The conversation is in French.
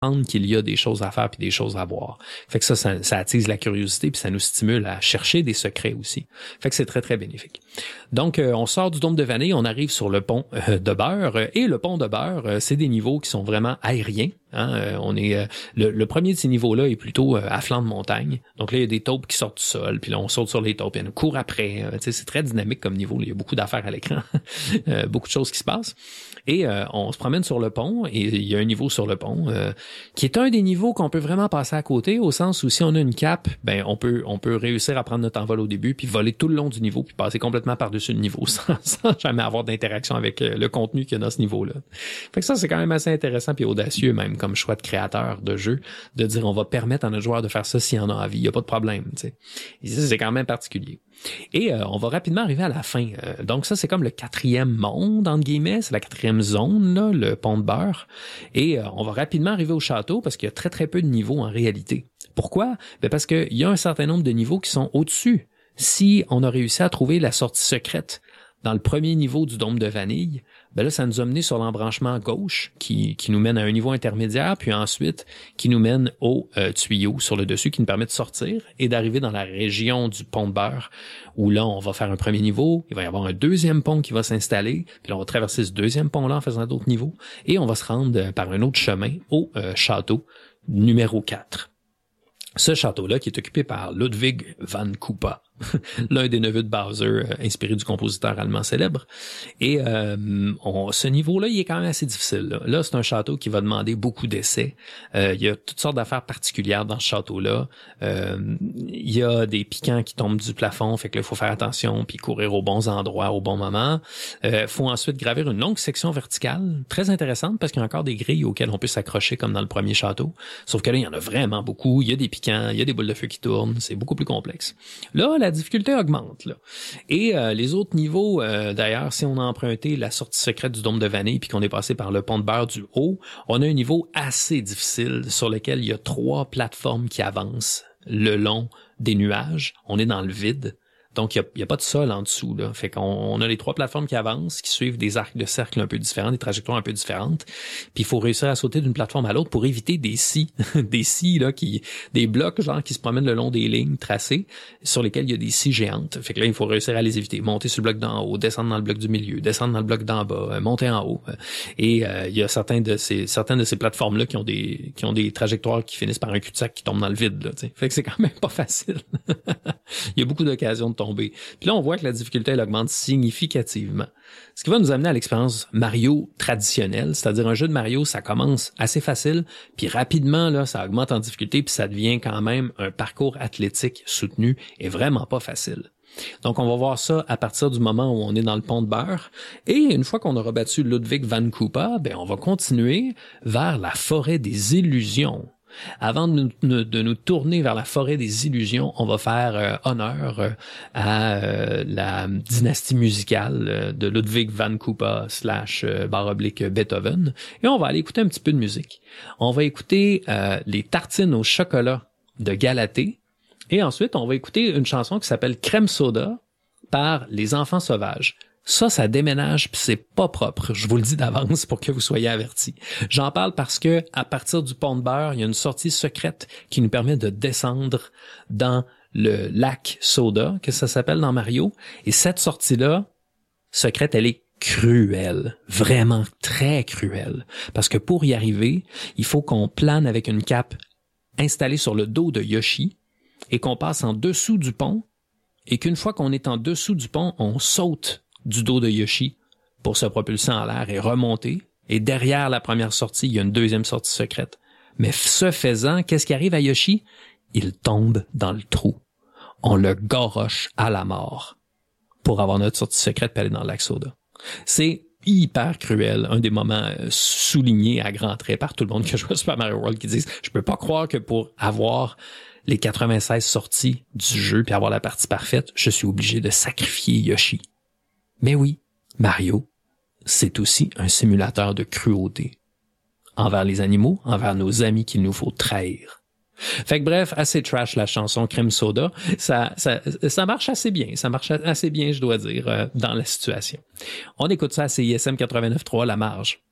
qu'il y a des choses à faire puis des choses à voir. Fait que ça attise la curiosité puis ça nous stimule à chercher des secrets aussi. Fait que c'est très, très bénéfique. Donc, on sort du dôme de vanille, on arrive sur le pont de beurre. Et le pont de beurre, c'est des niveaux qui sont vraiment aériens. Hein, on est le premier de ces niveaux-là est plutôt à flanc de montagne. Donc là, il y a des taupes qui sortent du sol, puis là, on saute sur les taupes, il y en a court après. C'est très dynamique comme niveau. Là, il y a beaucoup d'affaires à l'écran, beaucoup de choses qui se passent. Et on se promène sur le pont, et il y a un niveau sur le pont qui est un des niveaux qu'on peut vraiment passer à côté, au sens où si on a une cape, ben on peut réussir à prendre notre envol au début, puis voler tout le long du niveau, puis passer complètement par-dessus le niveau, sans jamais avoir d'interaction avec le contenu qu'il y a dans ce niveau-là. Fait que ça, c'est quand même assez intéressant puis audacieux même comme choix de créateur de jeu, de dire on va permettre à notre joueur de faire ça s'il en a envie, il n'y a pas de problème, tu sais. C'est quand même particulier. Et on va rapidement arriver à la fin. Donc ça, c'est comme le 4e monde, entre guillemets, c'est la 4e zone, là, le pont de beurre. Et on va rapidement arriver au château parce qu'il y a très très peu de niveaux en réalité. Pourquoi? Ben parce qu'il y a un certain nombre de niveaux qui sont au-dessus. Si on a réussi à trouver la sortie secrète dans le premier niveau du dôme de vanille, ben là, ça nous a mené sur l'embranchement gauche qui nous mène à un niveau intermédiaire, puis ensuite qui nous mène au tuyau sur le dessus qui nous permet de sortir et d'arriver dans la région du pont de beurre où là, on va faire un premier niveau, il va y avoir un deuxième pont qui va s'installer, puis là, on va traverser ce deuxième pont-là en faisant d'autres niveaux et on va se rendre par un autre chemin au château numéro 4. Ce château-là qui est occupé par Ludwig van Koopa, l'un des neveux de Bowser, inspiré du compositeur allemand célèbre. Et ce niveau-là, il est quand même assez difficile. Là, c'est un château qui va demander beaucoup d'essais. Il y a toutes sortes d'affaires particulières dans ce château-là. Il y a des piquants qui tombent du plafond, fait que là, il faut faire attention puis courir aux bons endroits au bon moment. Faut ensuite gravir une longue section verticale, très intéressante parce qu'il y a encore des grilles auxquelles on peut s'accrocher comme dans le premier château. Sauf que là, il y en a vraiment beaucoup. Il y a des piquants, il y a des boules de feu qui tournent. C'est beaucoup plus complexe. Là, la difficulté augmente, là. Et les autres niveaux, d'ailleurs, si on a emprunté la sortie secrète du dôme de vanille puis qu'on est passé par le pont de beurre du haut, on a un niveau assez difficile sur lequel il y a 3 plateformes qui avancent le long des nuages. On est dans le vide. Donc, il y a pas de sol en dessous, là. Fait qu'on a les 3 plateformes qui avancent, qui suivent des arcs de cercle un peu différents, des trajectoires un peu différentes. Puis, il faut réussir à sauter d'une plateforme à l'autre pour éviter des scies, là, des blocs, genre, qui se promènent le long des lignes tracées, sur lesquelles il y a des scies géantes. Fait que là, il faut réussir à les éviter. Monter sur le bloc d'en haut, descendre dans le bloc du milieu, descendre dans le bloc d'en bas, monter en haut. Et, il y a certaines de ces plateformes-là qui ont des trajectoires qui finissent par un cul-de-sac qui tombe dans le vide, là, t'sais. Fait que c'est quand même pas facile. Il y a beaucoup d'occasions de tomber. Puis là, on voit que la difficulté, elle augmente significativement. Ce qui va nous amener à l'expérience Mario traditionnelle, c'est-à-dire un jeu de Mario, ça commence assez facile, puis rapidement, là, ça augmente en difficulté, puis ça devient quand même un parcours athlétique soutenu et vraiment pas facile. Donc, on va voir ça à partir du moment où on est dans le pont de beurre. Et une fois qu'on aura battu Ludwig van Koopa, ben, on va continuer vers la forêt des illusions. Avant de nous tourner vers la forêt des illusions, on va faire honneur à la dynastie musicale de Ludwig van Koopa / Beethoven. Et on va aller écouter un petit peu de musique. On va écouter les tartines au chocolat de Galatée. Et ensuite, on va écouter une chanson qui s'appelle Crème Soda par Les Enfants Sauvages. Ça déménage puis c'est pas propre. Je vous le dis d'avance pour que vous soyez avertis. J'en parle parce que à partir du pont de beurre, il y a une sortie secrète qui nous permet de descendre dans le lac Soda, que ça s'appelle dans Mario. Et cette sortie-là, secrète, elle est cruelle. Vraiment très cruelle. Parce que pour y arriver, il faut qu'on plane avec une cape installée sur le dos de Yoshi et qu'on passe en dessous du pont et qu'une fois qu'on est en dessous du pont, on saute du dos de Yoshi pour se propulser en l'air et remonter. Et derrière la première sortie, il y a une deuxième sortie secrète. Mais ce faisant, qu'est-ce qui arrive à Yoshi? Il tombe dans le trou. On le goroche à la mort pour avoir notre sortie secrète et aller dans le lac Soda. C'est hyper cruel, un des moments soulignés à grands traits par tout le monde qui a joué à Super Mario World qui disent « Je peux pas croire que pour avoir les 96 sorties du jeu puis avoir la partie parfaite, je suis obligé de sacrifier Yoshi. » Mais oui, Mario, c'est aussi un simulateur de cruauté. Envers les animaux, envers nos amis qu'il nous faut trahir. Fait que bref, assez trash la chanson Crème Soda. Ça marche assez bien. Ça marche assez bien, je dois dire, dans la situation. On écoute ça à CISM 89.3, La Marge.